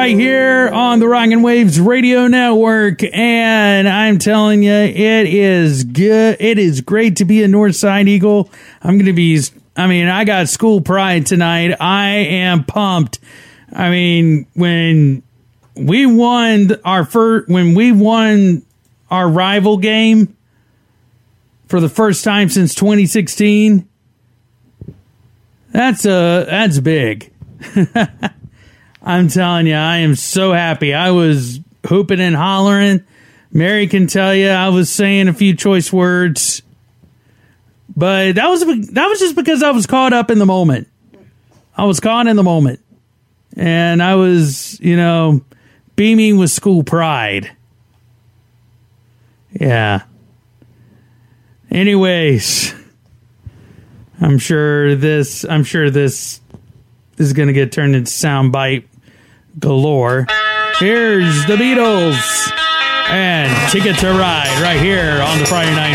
right here on the Rockin' Waves Radio Network. And I'm telling you, it is good. It is great to be a Northside Eagle. I got school pride tonight. I am pumped. I mean, when we won our rival game for the first time since 2016, that's big. I'm telling you, I am so happy. I was hooping and hollering. Mary can tell you I was saying a few choice words. But that was just because I was caught up in the moment. I was caught in the moment. And I was, beaming with school pride. Yeah. Anyways, I'm sure this is going to get turned into soundbite galore. Here's the Beatles and Ticket to Ride right here on the Friday Night